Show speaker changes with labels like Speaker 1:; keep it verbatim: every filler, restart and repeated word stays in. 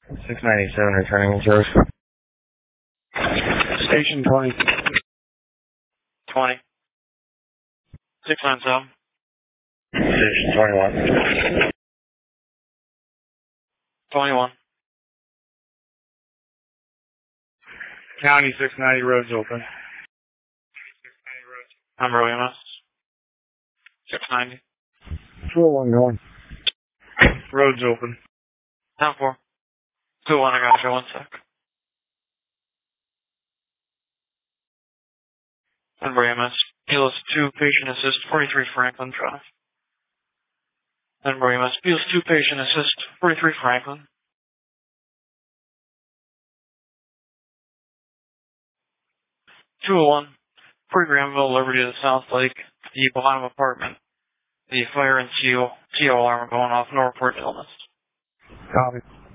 Speaker 1: six ninety-seven returning in service.
Speaker 2: Station twenty.
Speaker 3: twenty. six ninety-seven.
Speaker 1: Station twenty-one.
Speaker 3: twenty-one.
Speaker 2: County six ninety, roads open.
Speaker 3: Number E M S. six ninety.
Speaker 2: two oh one going. Roads open.
Speaker 3: ten four. two one, I got you, one sec. Number E M S. Peels two, patient assist, forty-three Franklin Drive. Number E M S. Peels two, patient assist, forty-three Franklin. two oh one. Free Granville, Liberty to South Lake, the bottom apartment. The fire and T O alarm are going off, no report illness.
Speaker 2: Copy.